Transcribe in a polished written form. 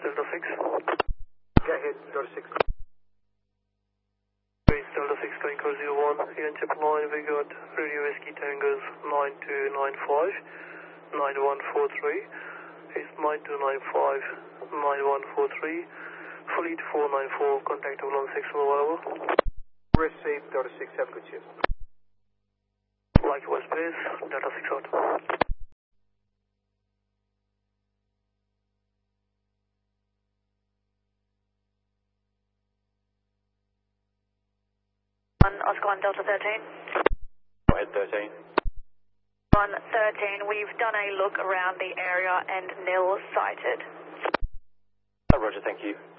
Delta 6. Go ahead, Delta 6. Base Delta 6 going code 01. Here in chip line we got Radio Whiskey Tangos 9295 9143. It's 9295 9143. Fleet 494, contactable on 6 over. Receive Delta 6, have a good shift. Likewise, base Delta 6 out. Oscar 1 Delta 13. Go ahead, 13. 113, we've done a look around the area and nil sighted. Roger, thank you.